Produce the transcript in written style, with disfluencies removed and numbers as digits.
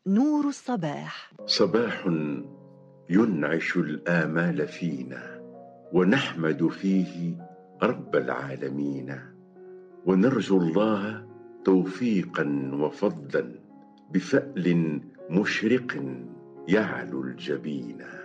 نور الصباح. صباح ينعش الآمال فينا، ونحمد فيه رب العالمين، ونرجو الله توفيقا وفضلا بفأل مشرق يعلو الجبين.